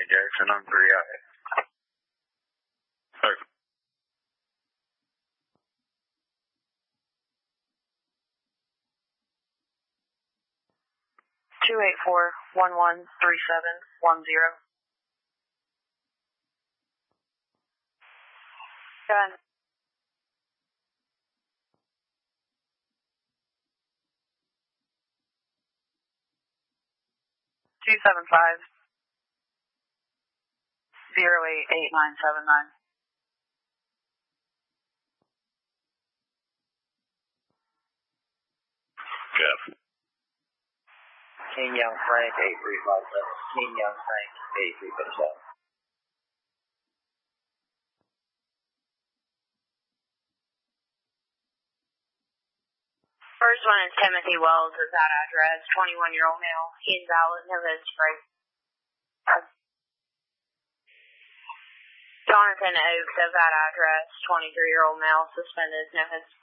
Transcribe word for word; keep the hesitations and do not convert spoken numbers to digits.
Johnny Jackson on three I. Over. Two eight four one one three seven one zero. Done. Two seven five zero eight eight nine seven nine. Jeff. King Young Frank, eight three five seven. King Young Frank, eight three five seven. First one is Timothy Wells at that address, twenty-one-year-old male. He's valid, no his spray. Jonathan Oaks of that address, twenty-three-year-old male, suspended, no his